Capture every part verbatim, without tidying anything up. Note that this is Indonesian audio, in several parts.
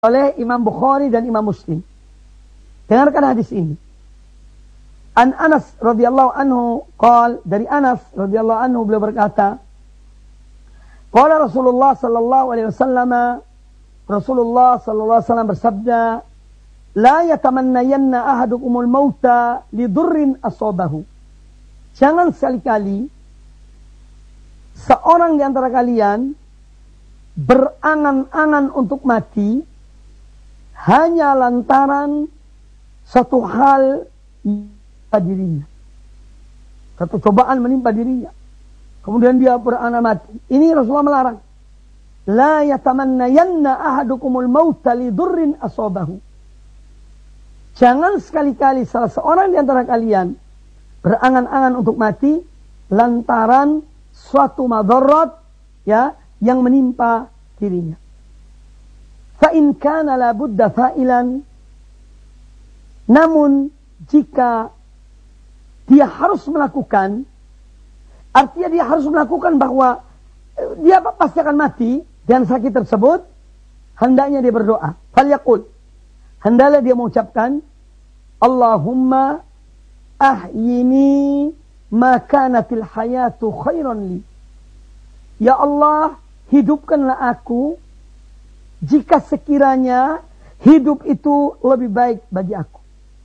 oleh Imam Bukhari dan Imam Muslim. Dengarkan hadis ini. An Anas radhiyallahu anhu qala, dari Anas radhiyallahu anhu beliau berkata, qala Rasulullah sallallahu alaihi wasallam, Rasulullah sallallahu alaihi wasallam bersabda, la yatamannayanna ahadukumul mauta lidurrin asabahu. Jangan sekali-kali seorang di antara kalian berangan-angan untuk mati hanya lantaran satu hal menimpa dirinya, satu cobaan menimpa dirinya, kemudian dia berangan mati. Ini Rasulullah melarang. La yatamannayanna ahadukumul mauta lidurrin asabahu. Jangan sekali-kali salah seorang di antara kalian berangan-angan untuk mati lantaran suatu madarat ya yang menimpa dirinya. Fa in kana la budda fa'ilan, namun jika dia harus melakukan, artinya dia harus melakukan bahwa dia pasti akan mati dengan sakit tersebut, hendaknya dia berdoa. Falyaqul, hendaklah dia mengucapkan, Allahumma ahyini ma kanatil hayatu khairan li. Ya Allah, hidupkanlah aku jika sekiranya hidup itu lebih baik bagi aku.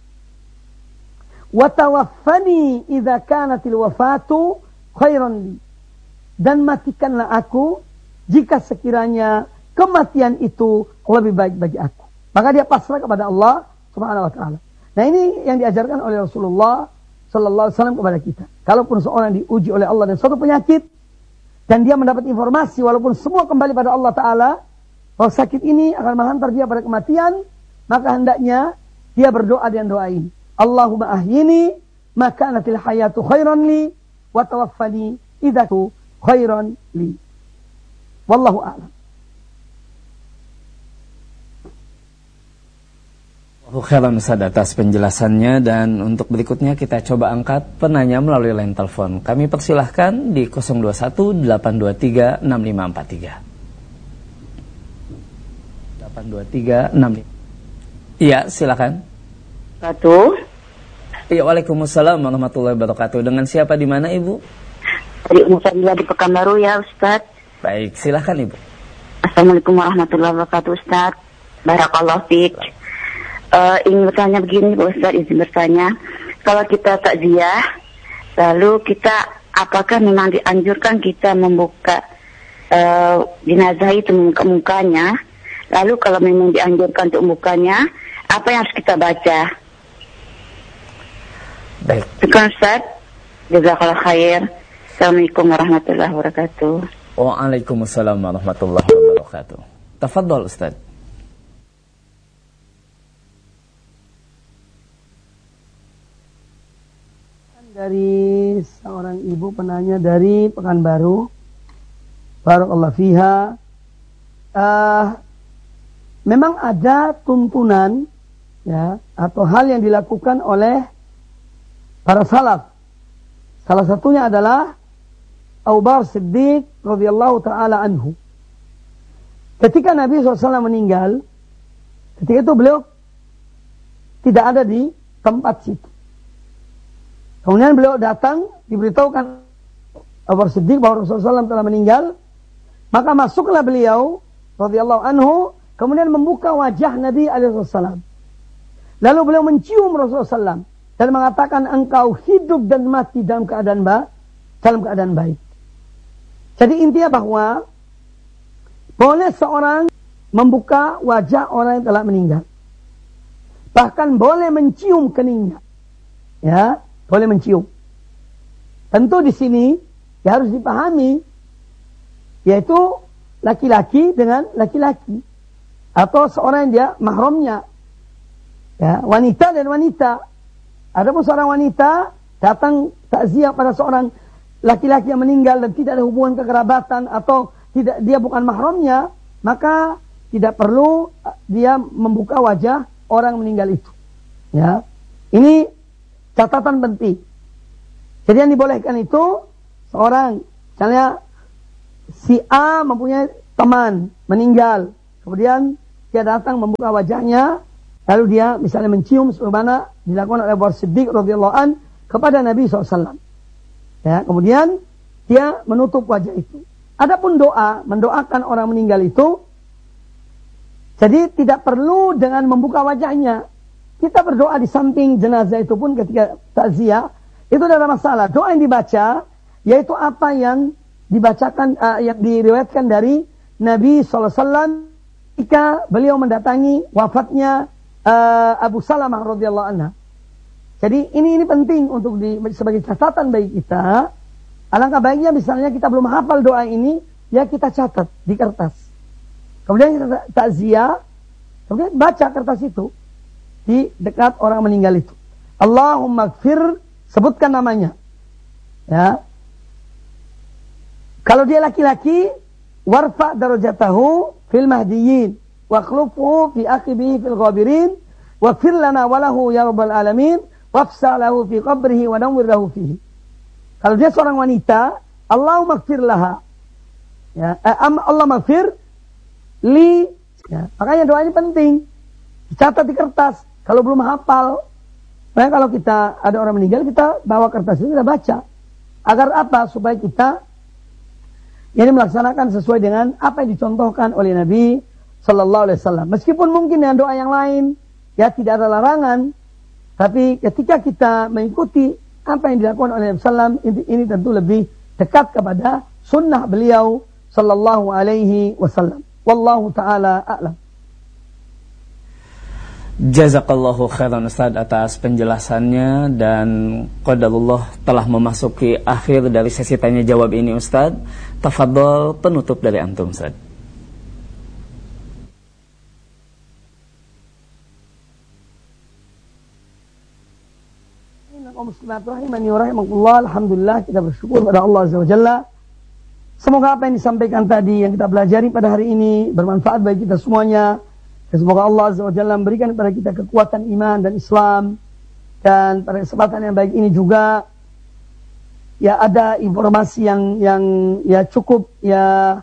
Wa tawaffani idza kanatil wafatu khairan li. Dan matikanlah aku jika sekiranya kematian itu lebih baik bagi aku. Maka dia pasrah kepada Allah Subhanahu wa taala. Nah, ini yang diajarkan oleh Rasulullah sallallahu alaihi wasallam kepada kita. Kalaupun seorang diuji oleh Allah dengan suatu penyakit dan dia mendapat informasi walaupun semua kembali pada Allah taala bahwa sakit ini akan menghantar dia pada kematian, maka hendaknya dia berdoa dengan doa ini. Allahumma ahyini maka natil hayatu khairan li wa tawaffani idza tu khairan li. Wallahu a'lam. Khairan Ustaz atas penjelasannya, dan untuk berikutnya kita coba angkat penanya melalui line telepon. Kami persilahkan di nol dua satu delapan dua tiga enam lima empat tiga. delapan dua tiga enam lima. Iya, silakan. Satu. Iya, waalaikumsalam warahmatullahi wabarakatuh. Dengan siapa di mana, Ibu? Dari Ummu Fadila di Pekanbaru ya, Ustaz. Baik, silakan Ibu. Assalamualaikum warahmatullahi wabarakatuh, Ustaz. Barakallahu fiik. Uh, ingin bertanya begini, Pak Ustaz, izin bertanya. Kalau kita takziah, lalu kita apakah memang dianjurkan kita membuka uh, jenazah itu, membuka mukanya? Lalu kalau memang dianjurkan untuk membukanya, apa yang harus kita baca? Baik. Syukran Ustaz. Jazakallah khair. Assalamualaikum warahmatullahi wabarakatuh. Waalaikumsalam warahmatullahi wabarakatuh. Tafadhol Ustaz. Dari seorang ibu penanya dari Pekanbaru, barakallahu fiha. Uh, memang ada tuntunan ya atau hal yang dilakukan oleh para salaf. Salah satunya adalah Abu Bakar Siddiq radhiyallahu taala anhu. Ketika Nabi shallallahu alaihi wasallam meninggal, ketika itu beliau tidak ada di tempat situ. Kemudian beliau datang, diberitahukan Abu Bakar Siddiq bahwa Rasulullah shallallahu alaihi wasallam telah meninggal. Maka masuklah beliau radhiyallahu anhu, kemudian membuka wajah Nabi alaihi wasallam. Lalu beliau mencium Rasulullah shallallahu alaihi wasallam dan mengatakan, engkau hidup dan mati dalam keadaan ba dalam keadaan baik. Jadi intinya bahwa boleh seorang membuka wajah orang yang telah meninggal. Bahkan boleh mencium keningnya. Ya, boleh mencium. Tentu di sini ya harus dipahami, yaitu laki-laki dengan laki-laki atau seorang yang dia mahramnya. Ya, wanita dan wanita. Adapun seorang wanita datang takziah pada seorang laki-laki yang meninggal dan tidak ada hubungan kekerabatan atau tidak, dia bukan mahramnya, maka tidak perlu dia membuka wajah orang meninggal itu. Ya. Ini catatan penting. Jadi yang dibolehkan itu seorang, misalnya si A mempunyai teman meninggal, kemudian dia datang membuka wajahnya, lalu dia misalnya mencium sebagaimana dilakukan oleh Abu Bakar Siddiq radhiyallahu an kepada Nabi shallallahu alaihi wasallam. Ya, kemudian dia menutup wajah itu. Adapun doa, mendoakan orang meninggal itu, jadi tidak perlu dengan membuka wajahnya. Kita berdoa di samping jenazah itu pun ketika takziah, itu tidak ada masalah. Doa yang dibaca, yaitu apa yang dibacakan, uh, yang diriwayatkan dari Nabi shallallahu alaihi wasallam ketika beliau mendatangi wafatnya uh, Abu Salamah radhiyallahu anha. Jadi ini ini penting untuk di, sebagai catatan bagi kita. Alangkah baiknya misalnya kita belum hafal doa ini, ya kita catat di kertas. Kemudian kita takziah, kemudian baca kertas itu di dekat orang meninggal itu. Allahumma gfir, sebutkan namanya. Ya. Kalau dia laki-laki, warfa darajatahu fil mahdiyin, wa khlufuhu fi aqibihi fil ghabirin, wa gfir lana walahu ya rabbal alamin, wafsa lahu fi qabrihi wa nawwir lahu fihi. Kalau dia seorang wanita, Allahumma gfir laha. Ya, eh, Allah maghfir li. Ya, makanya doa ini penting. Dicatat di kertas. Kalau belum hafal, makanya kalau kita ada orang meninggal, kita bawa kertas itu kita baca. Agar apa? Supaya kita ini melaksanakan sesuai dengan apa yang dicontohkan oleh Nabi Sallallahu Alaihi Wasallam. Meskipun mungkin dengan doa yang lain, ya tidak ada larangan. Tapi ketika kita mengikuti apa yang dilakukan oleh Nabi Sallam, ini, ini tentu lebih dekat kepada sunnah beliau Sallallahu Alaihi Wasallam. Wallahu ta'ala a'lam. Jazakallahu khairan Ustaz atas penjelasannya, dan qadarullah telah memasuki akhir dari sesi tanya jawab ini Ustaz. Tafadhol penutup dari antum Ustaz. Alhamdulillah, kita bersyukur kepada Allah Azza wa Jalla. Semoga apa yang disampaikan tadi, yang kita pelajari pada hari ini, bermanfaat bagi kita semuanya. Dan semoga Allah Azza wa Jalla memberikan kepada kita kekuatan iman dan Islam. Dan pada kesempatan yang baik ini juga, ya ada informasi yang yang ya cukup ya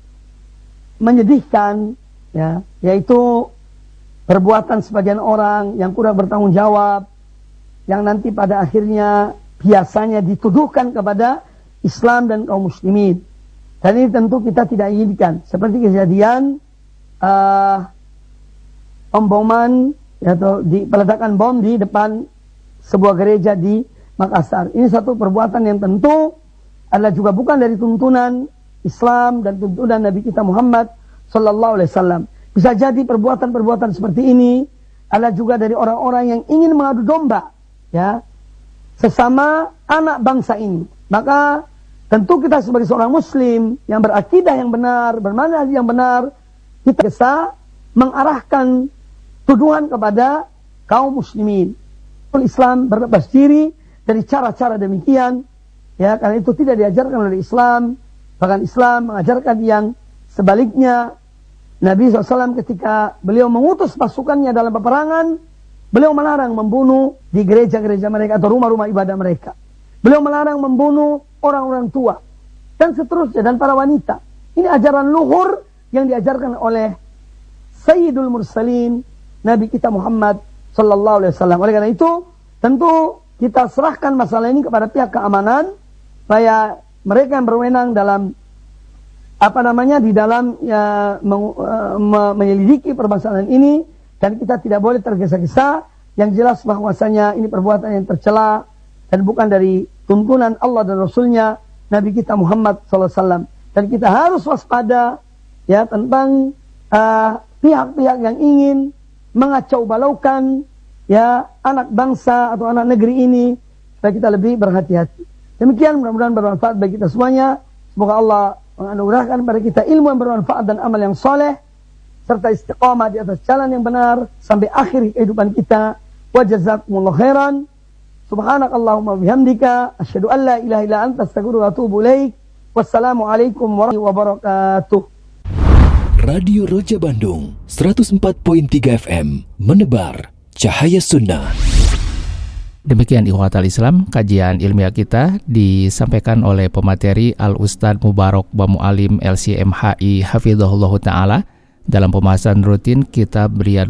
menyedihkan, ya, yaitu perbuatan sebagian orang yang kurang bertanggung jawab, yang nanti pada akhirnya biasanya dituduhkan kepada Islam dan kaum muslimin. Dan ini tentu kita tidak inginkan. Seperti kejadian uh, pemboman, atau di peledakan bom di depan sebuah gereja di Makassar. Ini satu perbuatan yang tentu adalah juga bukan dari tuntunan Islam dan tuntunan Nabi kita Muhammad Sallallahu Alaihi Wasallam. Bisa jadi perbuatan-perbuatan seperti ini adalah juga dari orang-orang yang ingin mengadu domba, ya, sesama anak bangsa ini. Maka tentu kita sebagai seorang muslim yang berakidah yang benar, bermanhaj yang benar, kita bisa mengarahkan tuduhan kepada kaum muslimin. Islam berlepas diri dari cara-cara demikian, ya, karena itu tidak diajarkan oleh Islam. Bahkan Islam mengajarkan yang sebaliknya. Nabi shallallahu alaihi wasallam ketika beliau mengutus pasukannya dalam peperangan, beliau melarang membunuh di gereja-gereja mereka atau rumah-rumah ibadah mereka. Beliau melarang membunuh orang-orang tua dan seterusnya, dan para wanita. Ini ajaran luhur yang diajarkan oleh Sayyidul Mursalin, Nabi kita Muhammad Sallallahu Alaihi Wasallam. Oleh karena itu, tentu kita serahkan masalah ini kepada pihak keamanan, supaya mereka yang berwenang dalam apa namanya di dalam ya, meng, uh, me, menyelidiki permasalahan ini, dan kita tidak boleh tergesa-gesa. Yang jelas bahwasanya ini perbuatan yang tercela dan bukan dari tuntunan Allah dan Rasulnya Nabi kita Muhammad Sallallahu Alaihi Wasallam. Dan kita harus waspada, ya, tentang uh, pihak-pihak yang ingin mengacau balaukan, ya, anak bangsa atau anak negeri ini, supaya kita lebih berhati-hati. Demikian, mudah-mudahan bermanfaat bagi kita semuanya. Semoga Allah menganugerahkan kepada kita ilmu yang bermanfaat dan amal yang soleh, serta istiqamah di atas jalan yang benar sampai akhir kehidupan kita. Wa jazakumullahu khairan. Subhanakallahumma bihamdika asyhadu an la ilaha illa anta astaghfiruka wa atubu ilaik. Wassalamualaikum warahmatullahi wabarakatuh. Radio Roja Bandung seratus empat koma tiga F M menebar cahaya sunnah. Demikian ikhwatal Islam, kajian ilmiah kita disampaikan oleh pemateri Al Ustadz Mubarak Bamu Alim L C M H I Hafizahullah Ta'ala. Dalam pembahasan rutin kita beri